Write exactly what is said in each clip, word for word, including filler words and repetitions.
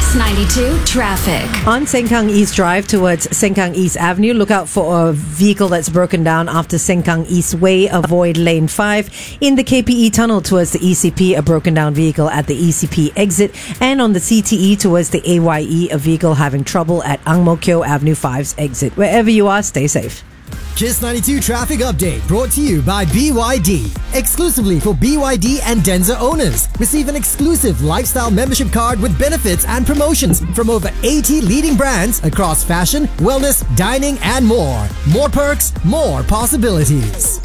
Kiss ninety-two traffic. On Sengkang East Drive towards Sengkang East Avenue, look out for a vehicle that's broken down after Sengkang East Way. Avoid lane five. In the K P E tunnel towards the E C P, a broken down vehicle at the E C P exit. And on the C T E towards the A Y E, a vehicle having trouble at Ang Mo Kio Avenue five's exit. Wherever you are, stay safe. Kiss ninety-two Traffic Update brought to you by B Y D. Exclusively for B Y D and Denza owners. Receive an exclusive lifestyle membership card with benefits and promotions from over eighty leading brands across fashion, wellness, dining, and more. More perks, more possibilities.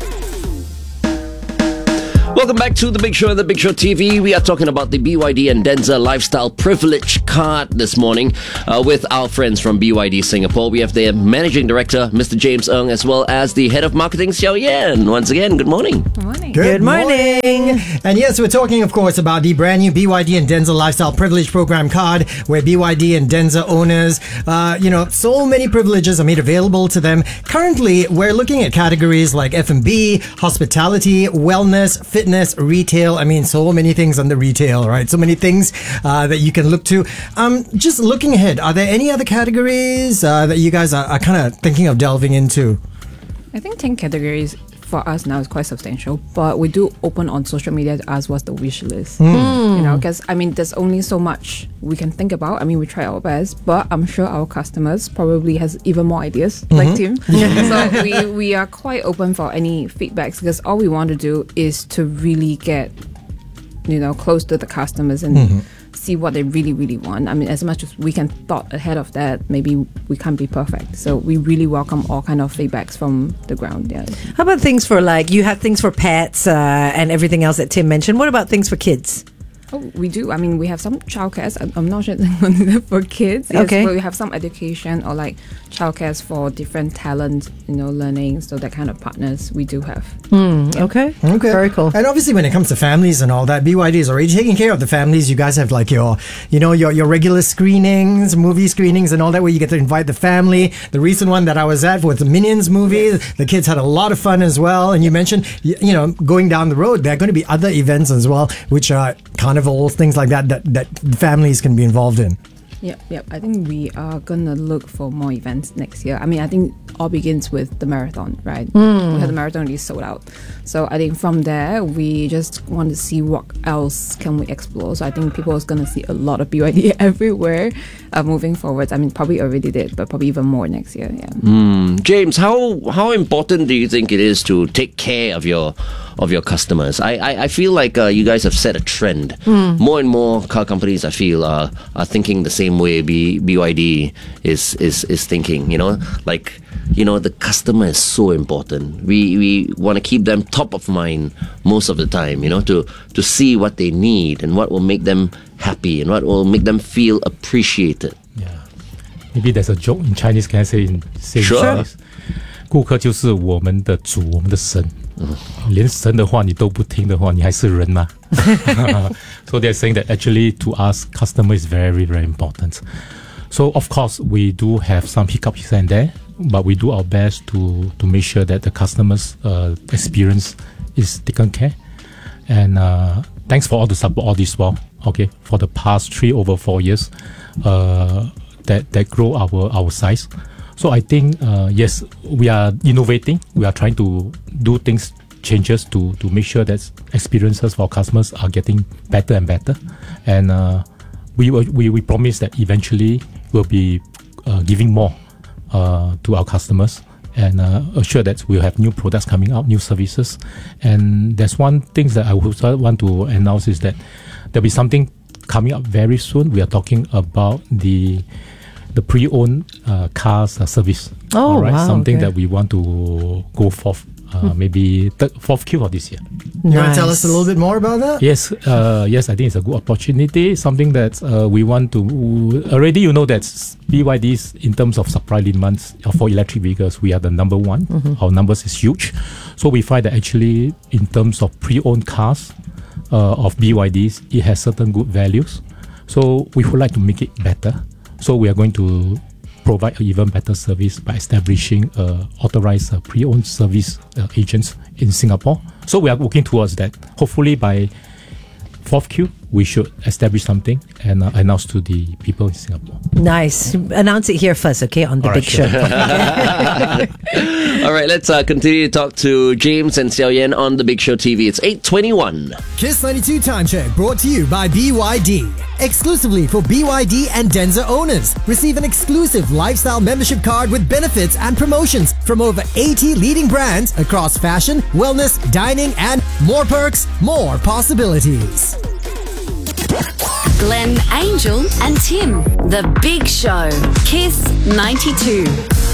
Welcome back to The Big Show and The Big Show T V. We are talking about the B Y D and Denza Lifestyle Privilege Card this morning uh, with our friends from B Y D Singapore. We have their Managing Director, Mister James Ng, as well as the Head of Marketing, Xiao Yan. Once again, good morning. Good morning. Good, Good morning. morning. And yes, we're talking, of course, about the brand new B Y D and Denza Lifestyle Privilege Program card, where B Y D and Denza owners, uh, you know, so many privileges are made available to them. Currently, we're looking at categories like F and B, hospitality, wellness, fitness, retail. I mean, so many things under retail, right? So many things uh, that you can look to. Um, just looking ahead, are there any other categories uh, that you guys are, are kind of thinking of delving into? I think ten categories for us now is quite substantial, but we do open on social media to ask what's the wish list. Mm. You know, because I mean, there's only so much we can think about. I mean, we try our best, but I'm sure our customers probably has even more ideas, mm-hmm. like Tim. So we, we are quite open for any feedbacks, because all we want to do is to really get, you know, close to the customers and mm-hmm. see what they really, really want. I mean, as much as we can thought ahead of that, maybe we can't be perfect. So we really welcome all kind of feedbacks from the ground. Yeah. How about things for, like, you have things for pets uh, and everything else that Tim mentioned. What about things for kids? Oh, we do. I mean, we have some childcares. I'm not sure it's for kids. Yes, okay. But we have some education or like childcares for different talent, you know, learning. So that kind of partners we do have. Mm, yeah. Okay. Okay. Very cool. And obviously, when it comes to families and all that, B Y D is already taking care of the families. You guys have like your, you know, your, your regular screenings, movie screenings and all that, where you get to invite the family. The recent one that I was at was the Minions movie. Yes. The kids had a lot of fun as well. And you mentioned, you, you know, going down the road, there are going to be other events as well, which are carnivals, things like that, that, that families can be involved in. Yep, yep. I think we are gonna look for more events next year. I mean, I think all begins with the marathon, right? Mm. We had the marathon already sold out. So I think from there, we just want to see what else can we explore. So I think people is gonna see a lot of B Y D everywhere uh, moving forward. I mean, probably already did, but probably even more next year. Yeah. Mm. James, how how important do you think it is to take care of your of your customers? I I, I feel like uh, you guys have set a trend. Mm. More and more car companies, I feel, uh, are thinking the same way B, BYD is, is is thinking, you know, like, you know, the customer is so important. We we want to keep them top of mind most of the time, you know, to to see what they need and what will make them happy and what will make them feel appreciated. Yeah, maybe there's a joke in Chinese. Can I say in say sure. in Chinese? 顾客就是我们的主，我们的神。连神的话你都不听的话，你还是人吗？ So they're saying that actually to us, customer is very, very important. So of course, we do have some hiccups here and there, but we do our best to, to make sure that the customer's uh, experience is taken care. And uh, thanks for all the support all this while. Okay, for the past three over four years, uh, that, that grow our, our size. So I think, uh, yes, we are innovating. We are trying to do things, changes to, to make sure that experiences for customers are getting better and better. And uh, we, we we promise that eventually we'll be uh, giving more uh, to our customers and uh, assure that we'll have new products coming out, new services. And there's one thing that I would want to announce is that there'll be something coming up very soon. We are talking about the the pre-owned uh, cars uh, service. Oh, all right? wow, Something okay. that we want to go forth, uh, hmm. maybe th- fourth Q for this year. You nice. want to tell us a little bit more about that? Yes, uh, yes, I think it's a good opportunity. Something that uh, we want to already. You know that B Y D's in terms of supply demands for electric vehicles, we are the number one. Mm-hmm. Our numbers is huge, so we find that actually in terms of pre-owned cars uh, of B Y D's, it has certain good values. So we would like to make it better. So we are going to provide an even better service by establishing uh, authorized uh, pre-owned service uh, agents in Singapore. So we are working towards that. Hopefully by fourth Q, we should establish something and uh, announce to the people in Singapore. Nice. Announce it here first, okay, on the All big right, sure. show. All right, let's uh, continue to talk to James and Xiao Yan on the Big Show T V. It's eight twenty-one. Kiss ninety-two Time Check brought to you by B Y D. Exclusively for B Y D and Denza owners. Receive an exclusive lifestyle membership card with benefits and promotions from over eighty leading brands across fashion, wellness, dining, and more perks, more possibilities. Glenn, Angel, and Tim. The Big Show. Kiss ninety-two.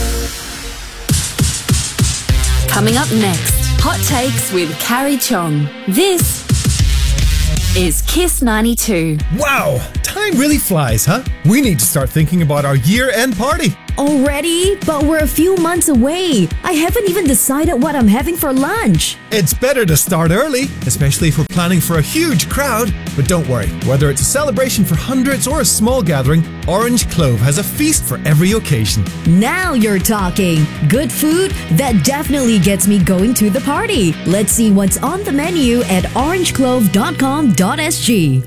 Coming up next, Hot Takes with Carrie Chong. This is Kiss ninety-two. Wow, time really flies, huh? We need to start thinking about our year-end party. Already? But we're a few months away. I haven't even decided what I'm having for lunch. It's better to start early, especially if we're planning for a huge crowd. But don't worry, whether it's a celebration for hundreds or a small gathering, Orange Clove has a feast for every occasion. Now you're talking. Good food that definitely gets me going to the party. Let's see what's on the menu at orange clove dot com dot s g.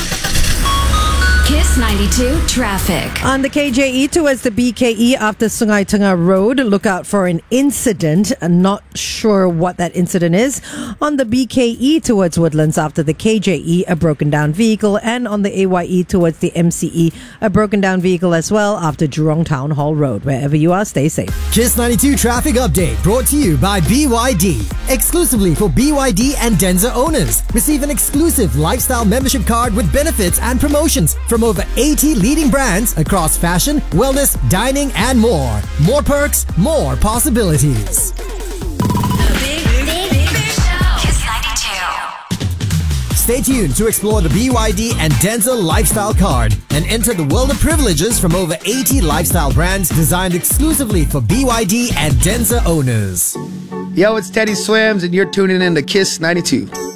Kiss ninety-two traffic. On the K J E towards the B K E after Sungai Tengah Road, look out for an incident. I'm not sure what that incident is. On the B K E towards Woodlands after the K J E, a broken down vehicle. And on the A Y E towards the M C E, a broken down vehicle as well after Jurong Town Hall Road. Wherever you are, stay safe. Kiss ninety-two Traffic Update brought to you by B Y D. Exclusively for B Y D and Denza owners. Receive an exclusive lifestyle membership card with benefits and promotions from over eighty leading brands across fashion, wellness, dining, and more. More perks, more possibilities. The Big, Big, Big Show. Kiss ninety-two. Stay tuned to explore the B Y D and Denza lifestyle card and enter the world of privileges from over eighty lifestyle brands designed exclusively for B Y D and Denza owners. Yo, it's Teddy Swims, and you're tuning in to Kiss ninety-two.